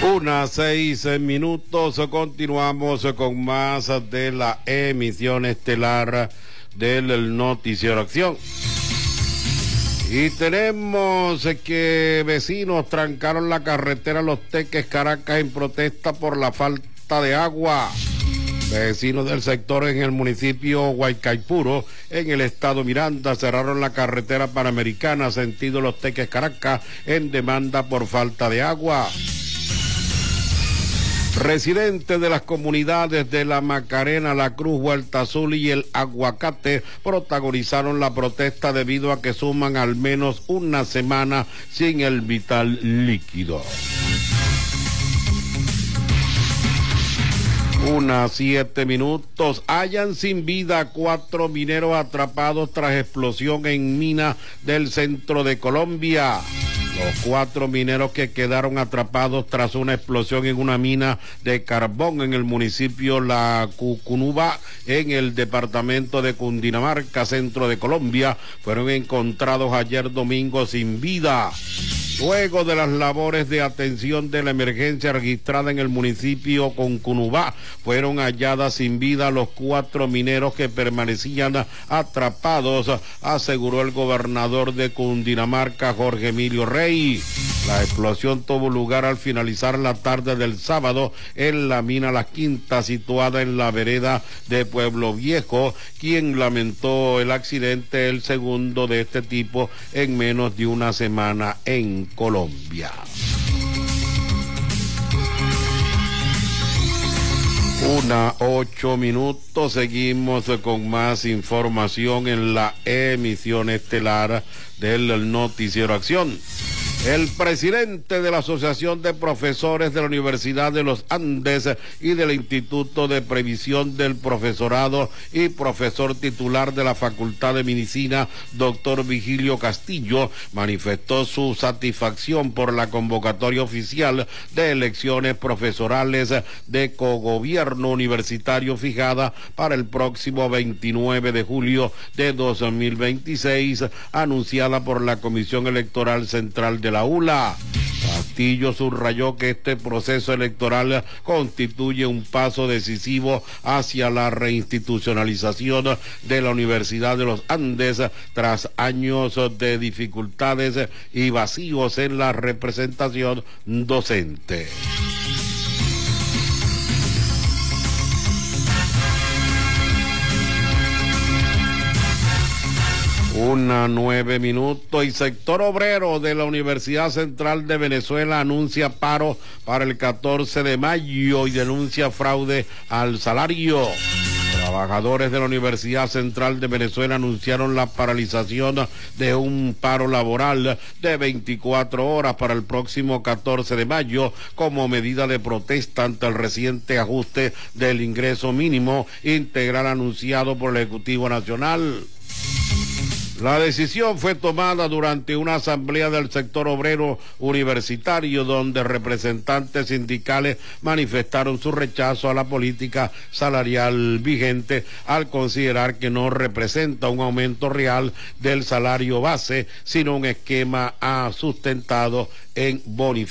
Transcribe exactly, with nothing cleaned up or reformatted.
Unas seis minutos, continuamos con más de la emisión estelar del Noticiero Acción. Y tenemos que vecinos trancaron la carretera Los Teques Caracas en protesta por la falta de agua. Vecinos del sector en el municipio Huaycaipuro, en el estado Miranda, cerraron la carretera panamericana sentido Los Teques Caracas en demanda por falta de agua. Residentes de las comunidades de La Macarena, La Cruz, Vuelta Azul y El Aguacate protagonizaron la protesta debido a que suman al menos una semana sin el vital líquido. Unas siete minutos. Hallan sin vida cuatro mineros atrapados tras explosión en mina del centro de Colombia. Los cuatro mineros que quedaron atrapados tras una explosión en una mina de carbón en el municipio La Cucunuba, en el departamento de Cundinamarca, centro de Colombia, fueron encontrados ayer domingo sin vida. Luego de las labores de atención de la emergencia registrada en el municipio Concunubá, fueron halladas sin vida los cuatro mineros que permanecían atrapados, aseguró el gobernador de Cundinamarca, Jorge Emilio Rey. La explosión tuvo lugar al finalizar la tarde del sábado en la mina Las Quintas, situada en la vereda de Pueblo Viejo, quien lamentó el accidente, el segundo de este tipo en menos de una semana en Colombia. Una ocho minutos, seguimos con más información en la emisión estelar del Noticiero Acción. El presidente de la Asociación de Profesores de la Universidad de los Andes y del Instituto de Previsión del Profesorado y profesor titular de la Facultad de Medicina, doctor Vigilio Castillo, manifestó su satisfacción por la convocatoria oficial de elecciones profesorales de cogobierno universitario fijada para el próximo veintinueve de julio de dos mil veintiséis, anunciada por la Comisión Electoral Central de la U L A. Castillo subrayó que este proceso electoral constituye un paso decisivo hacia la reinstitucionalización de la Universidad de los Andes tras años de dificultades y vacíos en la representación docente. Una nueve minutos y sector obrero de la Universidad Central de Venezuela anuncia paro para el catorce de mayo y denuncia fraude al salario. Trabajadores de la Universidad Central de Venezuela anunciaron la paralización de un paro laboral de veinticuatro horas para el próximo catorce de mayo como medida de protesta ante el reciente ajuste del ingreso mínimo integral anunciado por el Ejecutivo Nacional. La decisión fue tomada durante una asamblea del sector obrero universitario donde representantes sindicales manifestaron su rechazo a la política salarial vigente al considerar que no representa un aumento real del salario base, sino un esquema sustentado en bonificaciones.